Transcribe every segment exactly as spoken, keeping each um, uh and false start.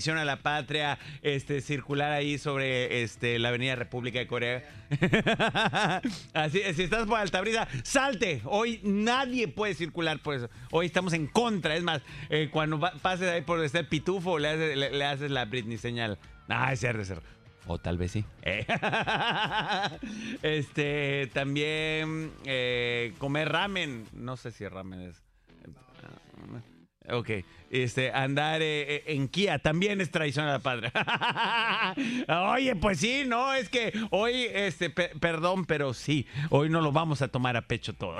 a la patria, este, circular ahí sobre este, la avenida República de Corea. Así, si estás por Altabrisa, salte. Hoy nadie puede circular por eso. Hoy estamos en contra. Es más, eh, cuando va, pases ahí por este pitufo, le haces, le, le haces la Britney señal. Ah, es cierto, es cierto. O tal vez sí. Eh. Este, también eh, comer ramen. No sé si ramen es. Ok, este, andar eh, en Kia también es traición a la patria. Oye, pues sí, no, es que hoy, este, pe- perdón, pero sí, hoy no lo vamos a tomar a pecho todo.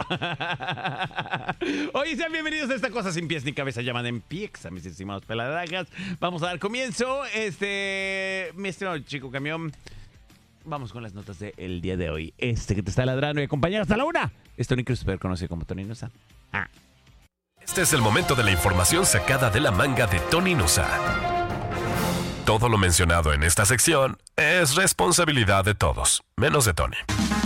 Oye, sean bienvenidos a esta cosa sin pies ni cabeza llamada en Piexa, mis estimados peladagas. Vamos a dar comienzo, este, mi estimado chico camión. Vamos con las notas del día de hoy. Este que te está ladrando y acompañado hasta la una. Es Tony Cruz, pero conocido como Tony Nusa. Ah. Este es el momento de la información sacada de la manga de Tony Nusa. Todo lo mencionado en esta sección es responsabilidad de todos, menos de Tony.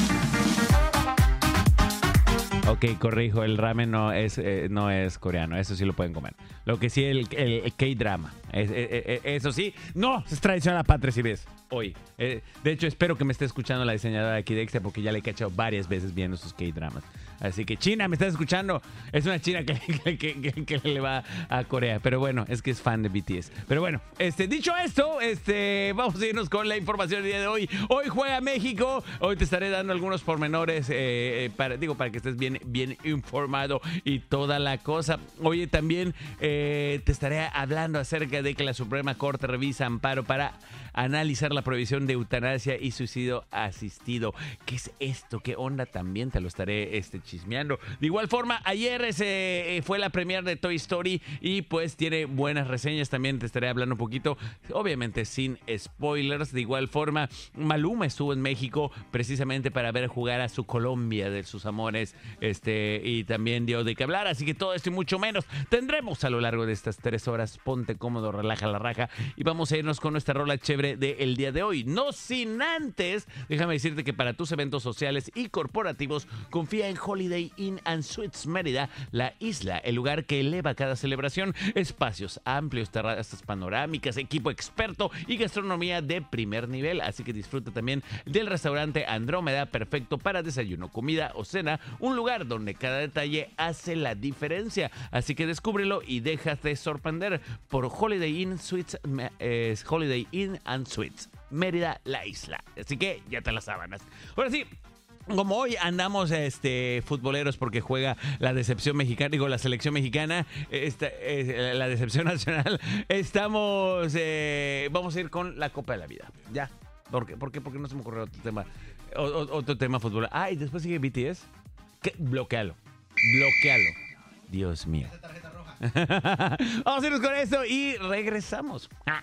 Ok, corrijo, el ramen no es, eh, no es coreano, eso sí lo pueden comer. Lo que sí, el, el, el K-drama, es, es, es, eso sí, no, es traición a la patria si ves, hoy. Eh, de hecho, espero que me esté escuchando la diseñadora de aquí de Extra porque ya le he cachado varias veces viendo sus K-dramas. Así que, China, ¿me estás escuchando? Es una china que, que, que, que le va a Corea, pero bueno, es que es fan de B T S. Pero bueno, este, dicho esto, este, vamos a irnos con la información del día de hoy. Hoy juega México, hoy te estaré dando algunos pormenores, eh, para, digo, para que estés bien, bien informado y toda la cosa. Oye, también eh, te estaré hablando acerca de que la Suprema Corte revisa amparo para analizar la prohibición de eutanasia y suicidio asistido. ¿Qué es esto? ¿Qué onda? También te lo estaré este, chismeando. De igual forma, ayer ese, eh, fue la premiere de Toy Story y pues tiene buenas reseñas. También te estaré hablando un poquito, obviamente sin spoilers. De igual forma, Maluma estuvo en México precisamente para ver jugar a su Colombia de sus amores, este, y también dio de qué hablar. Así que todo esto y mucho menos tendremos a lo largo de estas tres horas. Ponte cómodo, relaja la raja y vamos a irnos con nuestra rola chévere del día de hoy. No sin antes, déjame decirte que para tus eventos sociales y corporativos, confía en Holiday Inn and Suites Mérida, la isla, el lugar que eleva cada celebración. Espacios amplios, terrazas panorámicas, equipo experto y gastronomía de primer nivel. Así que disfruta también del restaurante Andrómeda, perfecto para desayuno, comida o cena. Un lugar donde cada detalle hace la diferencia. Así que descúbrelo y déjate sorprender por Holiday Inn Suites, eh, Holiday Inn and Suites Mérida, la isla. Así que ya te las sábanas. Ahora sí, como hoy andamos este, futboleros porque juega la decepción mexicana, digo, la selección mexicana, esta, eh, la decepción nacional, estamos, eh, vamos a ir con la Copa de la Vida. Ya. ¿Por qué? ¿Por qué? Porque no se me ocurrió otro tema, o, o, otro tema fútbol. Ah, y después sigue B T S. ¿Qué? Bloquealo. Bloquealo. Dios mío. Tarjeta roja. Vamos a irnos con esto y regresamos. Ah.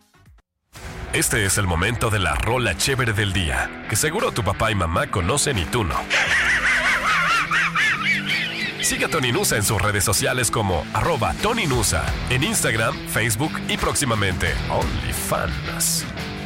Este es el momento de la rola chévere del día, que seguro tu papá y mamá conocen y tú no. Sigue a Tony Nusa en sus redes sociales como arroba Tony Nusa, en Instagram, Facebook y próximamente OnlyFans.